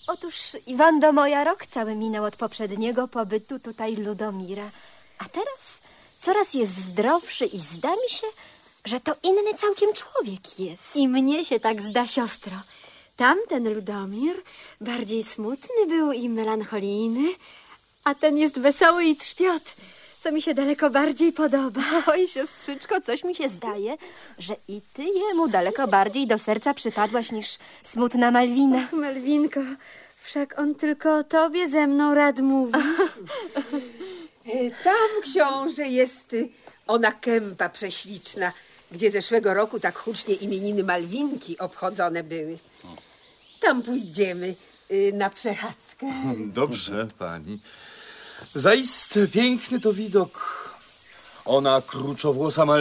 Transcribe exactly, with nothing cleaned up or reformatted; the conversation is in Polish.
Otóż, Iwando, moja rok cały minął od poprzedniego pobytu tutaj Ludomira. A teraz coraz jest zdrowszy i zda mi się, że to inny całkiem człowiek jest. I mnie się tak zda, siostro. Tamten Ludomir bardziej smutny był i melancholijny, a ten jest wesoły i trzpiot, co mi się daleko bardziej podoba. Oj, siostrzyczko, coś mi się zdaje, że i ty jemu daleko bardziej do serca przypadłaś niż smutna Malwina. Ach, Malwinko, wszak on tylko o tobie ze mną rad mówi. Tam, książę, jest y, ona kępa prześliczna, gdzie zeszłego roku tak hucznie imieniny Malwinki obchodzone były. Tam pójdziemy y, na przechadzkę. Dobrze, pani. Zaiste piękny to widok. Ona kruczowłosa